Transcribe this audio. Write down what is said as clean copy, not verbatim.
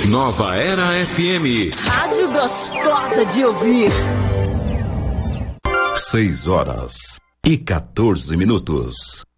Nova Era FM. Rádio gostosa de ouvir. 6 horas e 14 minutos.